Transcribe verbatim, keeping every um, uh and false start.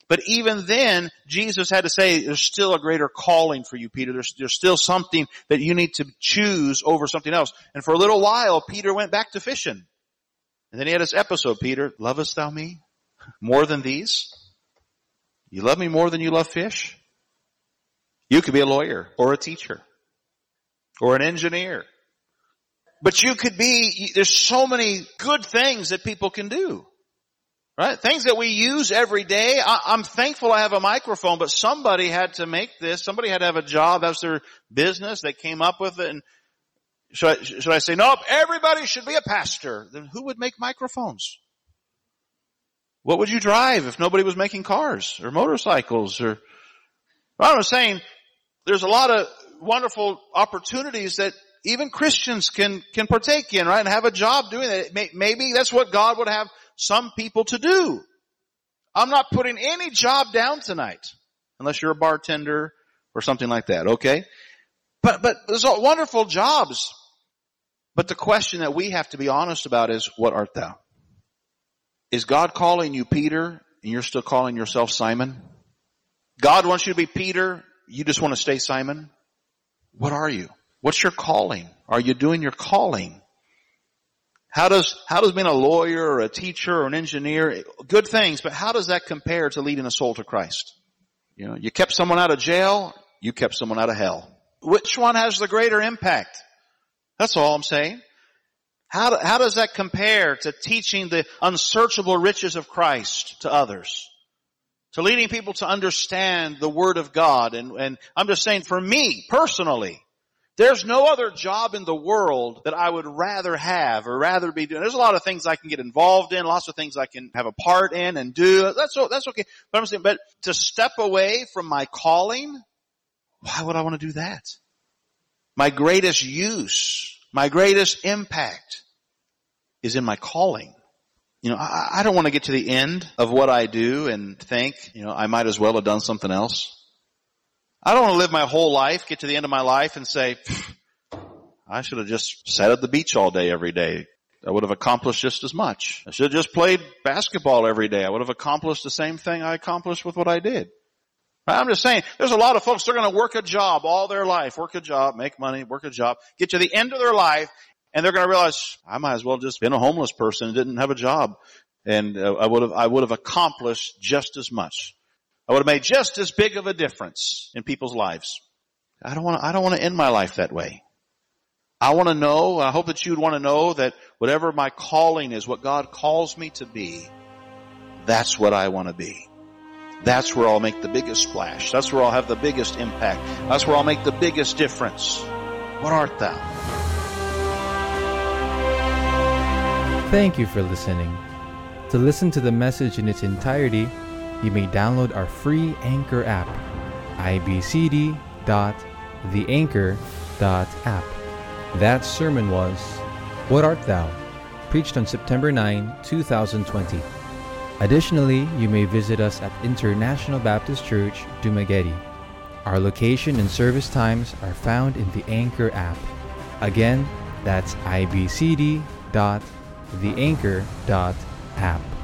But even then, Jesus had to say, there's still a greater calling for you, Peter. There's, there's still something that you need to choose over something else. And for a little while, Peter went back to fishing. And then he had this episode, Peter, lovest thou me more than these? You love me more than you love fish? You could be a lawyer or a teacher or an engineer. But you could be, there's so many good things that people can do. Right? Things that we use every day. I, I'm thankful I have a microphone, but somebody had to make this. Somebody had to have a job. That's their business. They came up with it. And should I, should I say, nope, everybody should be a pastor? Then who would make microphones? What would you drive if nobody was making cars or motorcycles? Or well, I'm saying there's a lot of wonderful opportunities that even Christians can can partake in, right? And have a job doing that. Maybe that's what God would have some people to do. I'm not putting any job down tonight, unless you're a bartender or something like that, okay? But, but there's all wonderful jobs. But the question that we have to be honest about is, what art thou? Is God calling you Peter and you're still calling yourself Simon? God wants you to be Peter, you just want to stay Simon? What are you? What's your calling? Are you doing your calling? How does, how does being a lawyer or a teacher or an engineer, good things, but how does that compare to leading a soul to Christ? You know, you kept someone out of jail, you kept someone out of hell. Which one has the greater impact? That's all I'm saying. How, do, how does that compare to teaching the unsearchable riches of Christ to others? To leading people to understand the Word of God? And, and I'm just saying, for me, personally, there's no other job in the world that I would rather have or rather be doing. There's a lot of things I can get involved in, lots of things I can have a part in and do. That's that's okay. But I'm saying, but to step away from my calling, why would I want to do that? My greatest use, my greatest impact is in my calling. You know, I, I don't want to get to the end of what I do and think, you know, I might as well have done something else. I don't want to live my whole life, get to the end of my life and say, I should have just sat at the beach all day every day. I would have accomplished just as much. I should have just played basketball every day. I would have accomplished the same thing I accomplished with what I did. I'm just saying, there's a lot of folks, they're going to work a job all their life, work a job, make money, work a job, get to the end of their life, and they're going to realize, I might as well just been a homeless person and didn't have a job. And uh, I would have, I would have accomplished just as much. I would have made just as big of a difference in people's lives. I don't want to, I don't want to end my life that way. I want to know, I hope that you would want to know that whatever my calling is, what God calls me to be, that's what I want to be. That's where I'll make the biggest splash. That's where I'll have the biggest impact. That's where I'll make the biggest difference. What art thou? Thank you for listening. To listen to the message in its entirety, you may download our free Anchor app, I B C D dot the anchor dot app. That sermon was, What Art Thou? Preached on September ninth, twenty twenty. Additionally, you may visit us at International Baptist Church, Dumaguete. Our location and service times are found in the Anchor app. Again, that's I B C D dot the anchor dot app.